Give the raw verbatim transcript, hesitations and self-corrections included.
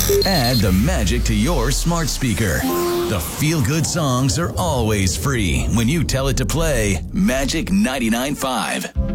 Add the magic to your smart speaker. The feel-good songs are always free when you tell it to play Magic ninety-nine point five.